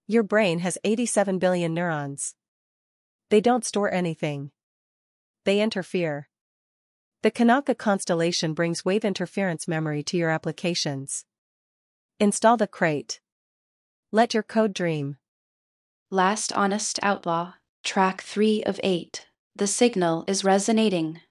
Your brain has 87 billion neurons. They don't store anything. They interfere. The Kanaka constellation brings wave interference memory to your applications. Install the crate. Let your code dream. Last Honest Outlaw, track 3 of 8. The signal is resonating.